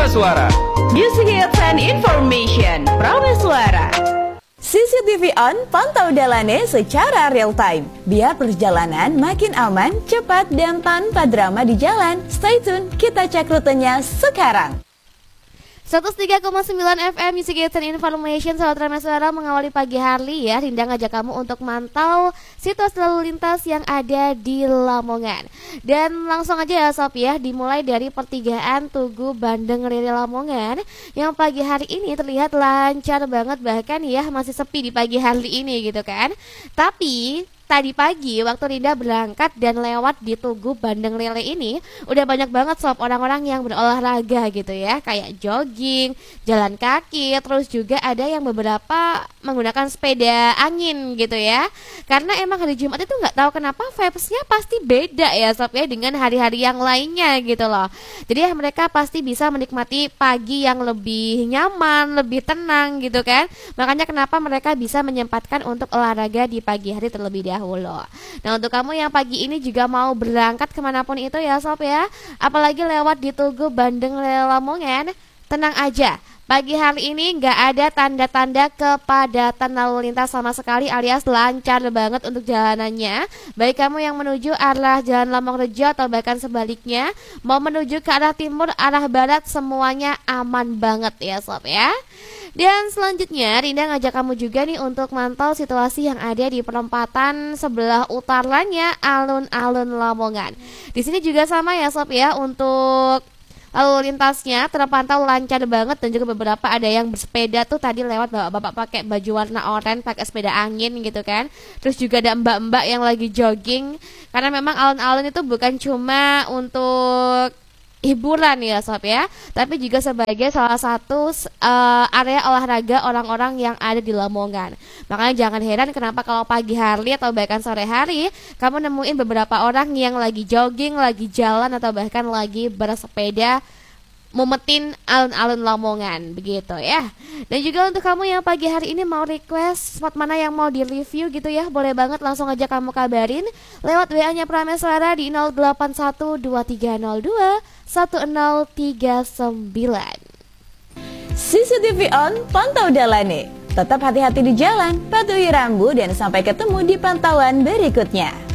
Prameswara. Music Hits and Information Prameswara. CCTV on, pantau dalane secara real time. Biar perjalanan makin aman, cepat, dan tanpa drama di jalan. Stay tune, kita cek rutenya sekarang. 103,9 FM Music Hits and Information, Sahabat Prameswara, mengawali pagi hari ya. Rinda ngajak kamu untuk mantau situasi lalu lintas yang ada di Lamongan. Dan langsung aja ya Sob ya, dimulai dari pertigaan Tugu Bandeng Raya Lamongan yang pagi hari ini terlihat lancar banget, bahkan ya masih sepi di pagi hari ini gitu kan. Tapi tadi pagi waktu Rinda berangkat dan lewat di Tugu Bandeng Raya ini, udah banyak banget Sob orang-orang yang berolahraga gitu ya, kayak jogging, jalan kaki, terus juga ada yang beberapa menggunakan sepeda angin gitu ya. Karena emang hari Jumat itu nggak tahu kenapa vibes-nya pasti beda ya Sob ya dengan hari-hari yang lainnya gitu loh. Jadi ya mereka pasti bisa menikmati pagi yang lebih nyaman, lebih tenang gitu kan. Makanya kenapa mereka bisa menyempatkan untuk olahraga di pagi hari terlebih dahulu. Nah, untuk kamu yang pagi ini juga mau berangkat kemanapun itu ya Sob ya, apalagi lewat di Tugu Bandeng Raya Lamongan, tenang aja, pagi hari ini nggak ada tanda-tanda kepadatan lalu lintas sama sekali, alias lancar banget untuk jalanannya. Baik kamu yang menuju arah Jalan Lamongrejo atau bahkan sebaliknya, mau menuju ke arah timur, arah barat, semuanya aman banget ya Sob ya. Dan selanjutnya Rinda ngajak kamu juga nih untuk mantau situasi yang ada di perempatan sebelah utaranya alun-alun Lamongan. Di sini juga sama ya Sob ya, untuk lalu lintasnya terpantau lancar banget dan juga beberapa ada yang bersepeda tuh tadi lewat bapak-bapak pakai baju warna oranye, pakai sepeda angin gitu kan. Terus juga ada mbak-mbak yang lagi jogging, karena memang alun-alun itu bukan cuma untuk hiburan ya Sob ya, tapi juga sebagai salah satu area olahraga orang-orang yang ada di Lamongan. Makanya jangan heran kenapa kalau pagi hari atau bahkan sore hari kamu nemuin beberapa orang yang lagi jogging, lagi jalan atau bahkan lagi bersepeda mumetin alun-alun Lamongan begitu ya. Dan juga untuk kamu yang pagi hari ini mau request spot mana yang mau di review gitu ya, boleh banget langsung aja kamu kabarin lewat WA-nya Prameswara di 081223001039. CCTV on, pantau dalane. Tetap hati-hati di jalan, patuhi rambu, dan sampai ketemu di pantauan berikutnya.